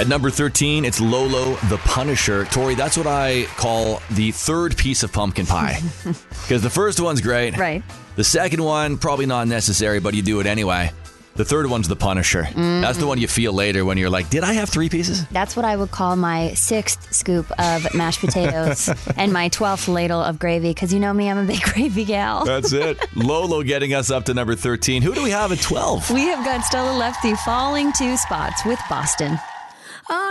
At number 13, it's Lolo the Punisher. Tori, that's what I call the third piece of pumpkin pie. Because the first one's great. Right. The second one, probably not necessary, but you do it anyway. The third one's the Punisher. That's the one you feel later when you're like, did I have 3 pieces? That's what I would call my 6th scoop of mashed potatoes and my 12th ladle of gravy, because you know me, I'm a big gravy gal. That's it. Lolo getting us up to number 13. Who do we have at 12? We have got Stella Lefty falling 2 spots with Boston.